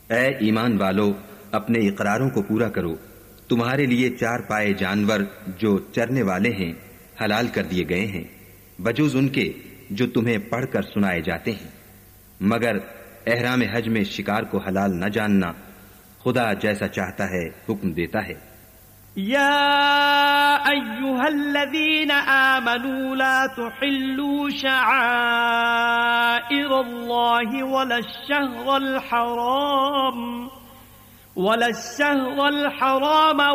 ऐ ईमान वालो, अपने इकरारों को पूरा करो। तुम्हारे लिए 4 पाए जानवर जो चरने वाले हैं हलाल कर दिए गए हैं, बजूज उनके जो तुम्हें पढ़कर सुनाए जाते हैं। मगर एहराम हज में शिकार को हलाल न जानना, खुदा जैसा चाहता है हुक्म देता है। या अय्युहल्लज़ीन आमनू ला तुहिल्लू शआइरल्लाहि वलश्शहरल हराम